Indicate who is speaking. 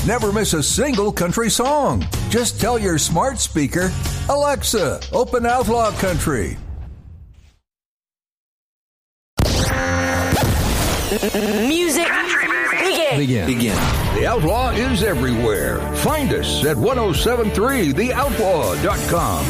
Speaker 1: Never miss a single country song. Just tell your smart speaker, Alexa, open Outlaw Country.
Speaker 2: Music begin.
Speaker 1: The Outlaw is everywhere. Find us at 1073theoutlaw.com.